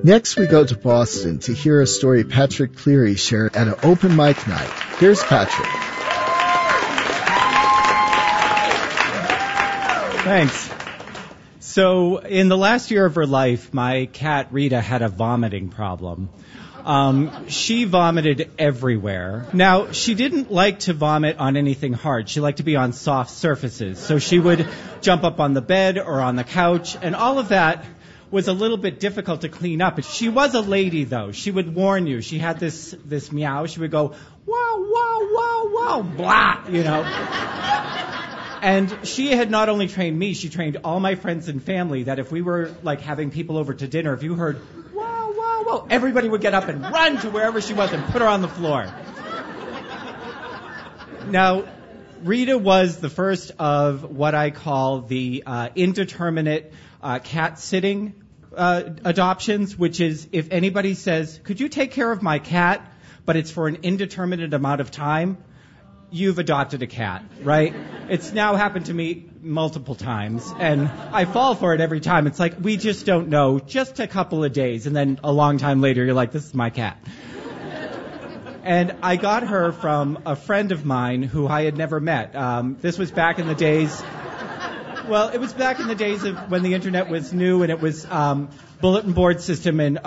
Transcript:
Next, we go to Boston to hear a story Patrick Cleary shared at an open mic night. Here's Patrick. Thanks. So, in the last year of her life, my cat Rita had a vomiting problem. She vomited everywhere. Now, she didn't like to vomit on anything hard. She liked to be on soft surfaces. So she would jump up on the bed or on the couch, and all of that was a little bit difficult to clean up. She was a lady, though. She would warn you. She had this meow. She would go, wow, wow, wow, wow, blah, you know. And she had not only trained me, she trained all my friends and family that if we were, like, having people over to dinner, if you heard, wow, wow, wow, everybody would get up and run to wherever she was and put her on the floor. Now, Rita was the first of what I call the indeterminate cat sitting adoptions, which is if anybody says, could you take care of my cat, but it's for an indeterminate amount of time, you've adopted a cat, right? It's now happened to me multiple times, and I fall for it every time. It's like, we just don't know, just a couple of days, and then a long time later, you're like, this is my cat. And I got her from a friend of mine who I had never met. This was back in the days... Well, it was back in the days of when the internet was new and it was bulletin board system and